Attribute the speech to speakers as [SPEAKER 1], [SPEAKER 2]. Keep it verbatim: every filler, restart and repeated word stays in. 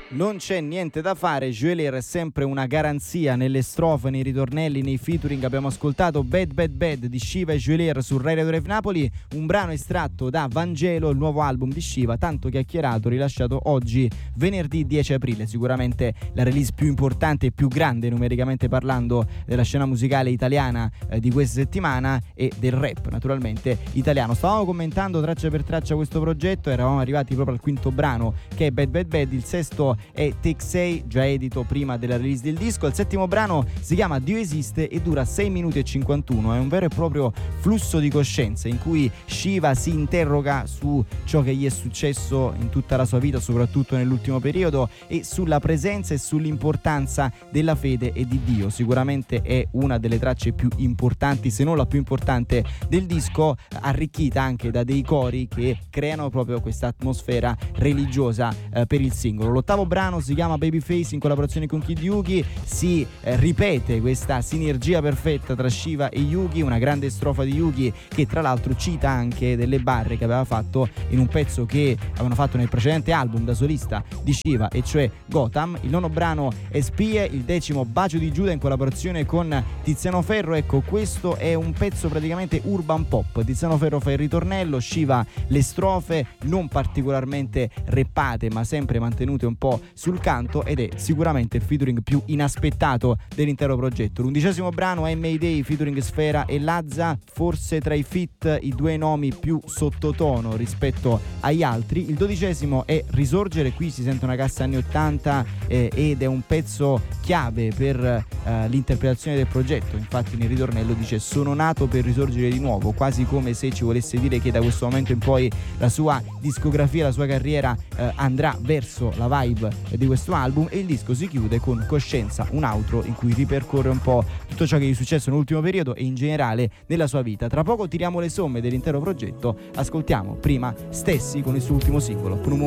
[SPEAKER 1] Non c'è niente da fare, Joelier è sempre una garanzia nelle strofe, nei ritornelli, nei featuring. Abbiamo ascoltato Bad Bad Bad di Shiva e Joelier su Radio Rave Napoli, un brano estratto da Vangelo, il nuovo album di Shiva, tanto chiacchierato, rilasciato oggi venerdì dieci aprile, sicuramente la release più importante e più grande numericamente parlando della scena musicale italiana eh, di questa settimana e del rap naturalmente italiano. Stavamo commentando traccia per traccia questo progetto, eravamo arrivati proprio al quinto brano che è Bad Bad Bad, il sesto è Take sei, già edito prima della release del disco. Il settimo brano si chiama Dio esiste e dura sei minuti e cinquantuno, è un vero e proprio flusso di coscienza in cui Shiva si interroga su ciò che gli è successo in tutta la sua vita, soprattutto nell'ultimo periodo, e sulla presenza e sull'importanza della fede e di Dio. Sicuramente è una delle tracce più importanti, se non la più importante del disco, arricchita anche da dei cori che creano proprio questa atmosfera religiosa eh, per il singolo. L'ottavo brano si chiama Babyface in collaborazione con Kid Yugi, si eh, ripete questa sinergia perfetta tra Shiva e Yugi, una grande strofa di Yugi che tra l'altro cita anche delle barre che aveva fatto in un pezzo che avevano fatto nel precedente album da solista di Shiva, e cioè Gotham. Il nono brano è Spie, il decimo Bacio di Giuda in collaborazione con Tiziano Ferro. Ecco, questo è un pezzo praticamente urban pop, Tiziano Ferro fa il ritornello, Shiva le strofe non particolarmente reppate ma sempre mantenute un po' sul canto, ed è sicuramente il featuring più inaspettato dell'intero progetto. L'undicesimo brano è Mayday featuring Sfera e Lazza, forse tra i feat i due nomi più sottotono rispetto agli altri. Il dodicesimo è Risorgere, qui si sente una cassa anni ottanta eh, ed è un pezzo chiave per eh, l'interpretazione del progetto. Infatti nel ritornello dice sono nato per risorgere di nuovo, quasi come se ci volesse dire che da questo momento in poi la sua discografia, la sua carriera eh, andrà verso la vibe di questo album. E il disco si chiude con Coscienza, un outro in cui ripercorre un po' tutto ciò che gli è successo nell'ultimo periodo e in generale nella sua vita. Tra poco tiriamo le somme dell'intero progetto, ascoltiamo prima Stessi con il suo ultimo singolo, con un